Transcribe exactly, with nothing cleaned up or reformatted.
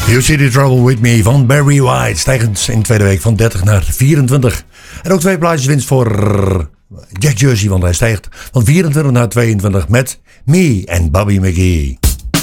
You See The Trouble With Me van Barry White. Stijgend in de tweede week van dertig naar vierentwintig. En ook twee plaatjes winst voor Jack Jersey, want hij stijgt van vierentwintig naar tweeëntwintig met Me en Bobby McGee.